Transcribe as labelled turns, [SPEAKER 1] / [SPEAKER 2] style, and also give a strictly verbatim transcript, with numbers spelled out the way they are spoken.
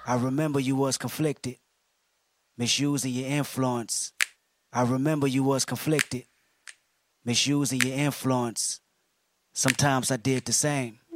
[SPEAKER 1] I remember you was conflicted, misusing your influence. I remember you was conflicted, misusing your influence. Sometimes I did the same.